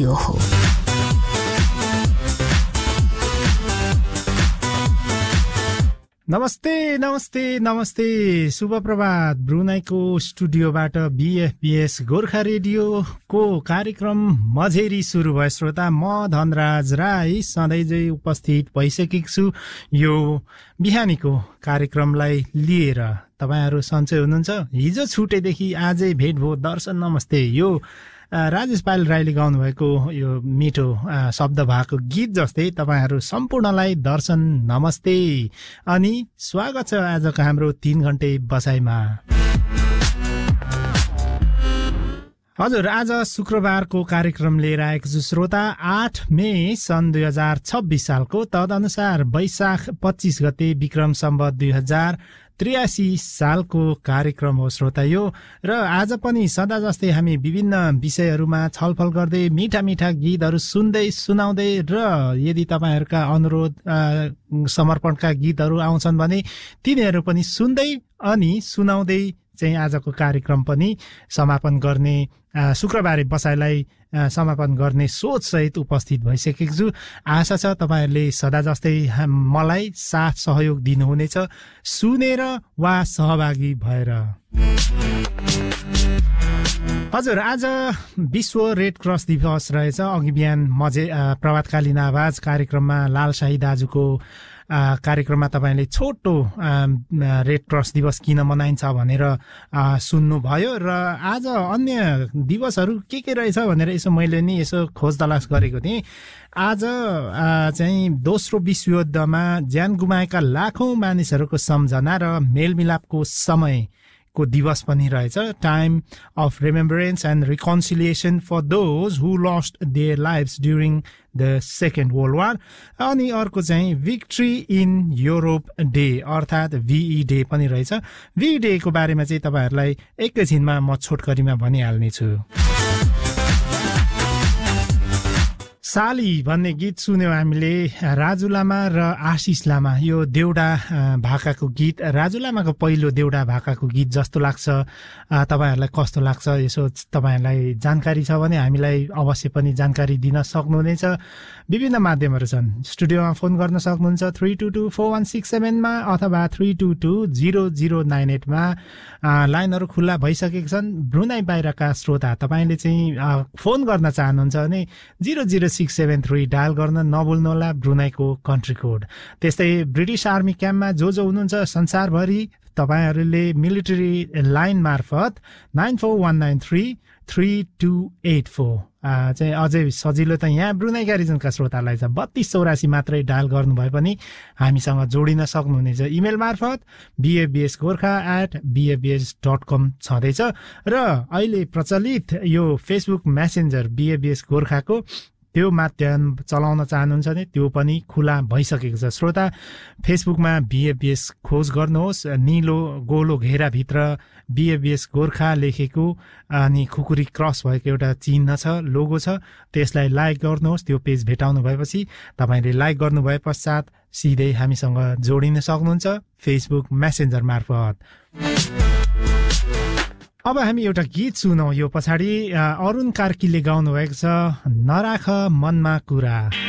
Radio हो। नमस्ते नमस्ते नमस्ते शुभ प्रभात। ब्रुनाईको स्टुडियोबाट बीएफपीएस गोर्खा रेडियोको कार्यक्रम मझेरी सुरु भयो। श्रोता, म धनराज राई सधैँझै उपस्थित भइसकेको छु यो बिहानीको कार्यक्रमलाई लिएर। तपाईहरु सन्चै हुनुहुन्छ? हिजो छुटेदेखि आजै भेट भयो। दर्शन नमस्ते, यो राजेश पायल राईले गाउनु भएको यो मिठो शब्द भएको गीत जस्तै तपाईहरु सम्पूर्णलाई दर्शन नमस्ते अनि स्वागत छ आजको हाम्रो 3 घण्टे बसाइमा। हजुर, आज शुक्रबारको कार्यक्रम लिएर आएको छु श्रोता। 8 मे सन् 2026 सालको तदनुसार वैशाख 25 गते विक्रम सम्वत 2083 सालको कार्यक्रम हो श्रोता यो। र आज पनि सदा जस्तै हामी विभिन्न विषयहरूमा छलफल गर्दै मिठा मिठा गीतहरू सुन्दै सुनाउँदै र यदि तपाईहरुका अनुरोध समर्पणका गीतहरू आउँछन् भने तिनीहरू पनि सुन्दै अनि सुनाउँदै चाहिँ आजको कार्यक्रम पनि समापन गर्ने शुक्रबारे बसाइलाई समापन गर्ने सोच सहित उपस्थित भइसकेको छु। आशा छ तपाईहरुले सदा जस्तै मलाई साथ सहयोग दिनुहुनेछ सुनेर वा सहभागी भएर। हजुर, आज विश्व रेड क्रस दिवस रहेछ। अघि बिहान प्रभातकालीन आवाज कार्यक्रममा लालशाही दाजुको कार्यक्रममा तपाईले छोटो रेड क्रस दिवस किन मनाइन्छ भनेर सुन्नुभयो। र आज अन्य दिवसहरू के रहेछ भनेर यसो मैले नि यसो खोज तलास गरेको थिएँ। आज चाहिँ दोस्रो विश्वयुद्धमा ज्यान गुमाएका लाखौं मानिसहरूको सम्झना र मेलमिलापको समय को दिवस पनि रहेछ। Time of remembrance and reconciliation for those who lost there lives during the second world war. अनि अर्को चाहिँ भिक्ट्री इन युरोप डे अर्थात् VE डे पनि रहेछ। VE डे को बारेमा चाहिँ तपाईहरुलाई एकैछिनमा म छोटकरीमा भनिहाल्नेछु। साली भन्ने गीत सुन्यौं हामीले राजु लामा र आशिष लामा। यो देउडा भाकाको गीत, राजु लामाको पहिलो देउडा भाकाको गीत जस्तो लाग्छ। तपाईहरुलाई कस्तो लाग्छ यसो तपाईहरुलाई जानकारी छ भने हामीलाई अवश्य पनि जानकारी दिन सक्नुहुनेछ। विभिन्न माध्यमहरू छन्। स्टुडियोमा फोन गर्न सक्नुहुन्छ 3224167 मा अथवा 3220098 मा। लाइनहरू खुल्ला भइसकेका छन्। ब्रुनाई बाहिरका श्रोता तपाईले चाहिँ फोन गर्न चाहनुहुन्छ भने 00673 डायल गर्न नभुल्नुहोला, ब्रुनाईको कन्ट्री कोड। त्यस्तै ब्रिटिस आर्मी क्याम्पमा जो हुनुहुन्छ संसारभरि तपाईहरुले मिलिटरी लाइन मार्फत 9419333284 चाहिँ अझै सजिलो त यहाँ ब्रुनाईका रिजनका श्रोतालाई छ 3284 मात्रै डायल गर्नु भए पनि हामीसँग जोडिन सक्नुहुनेछ। इमेल मार्फत bfbsgorkha@bfbs.com छँदैछ। र अहिले प्रचलित यो फेसबुक मेसेन्जर BFBS गोर्खाको त्यो माध्यम चलाउन चाहनुहुन्छ भने त्यो पनि खुला भइसकेको छ श्रोता। फेसबुकमा BFBS खोज गर्नुहोस्। निलो गोलो घेराभित्र BFBS गोर्खा लेखेको अनि खुकुरी क्रस भएको एउटा चिन्ह छ, लोगो छ। त्यसलाई लाइक गर्नुहोस्। त्यो पेज भेटाउनु भएपछि तपाईले लाइक गर्नु भए पश्चात सिधै हामीसँग जोडिन सक्नुहुन्छ फेसबुक मेसेन्जर मार्फत। अब हामी एउटा गीत सुनौं। यो पछाडि अरुण कार्कीले गाउनु भएको छ नराख मनमा कुरा।